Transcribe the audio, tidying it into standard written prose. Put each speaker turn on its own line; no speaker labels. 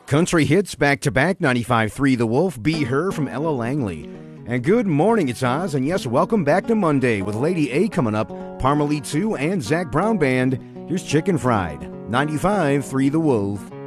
Country hits back-to-back, 95.3 The Wolf, Be Her from Ella Langley. And good morning, it's Oz, and yes, welcome back to Monday with Lady A coming up, Parmalee 2, and Zach Brown Band. Here's Chicken Fried, 95.3 The Wolf.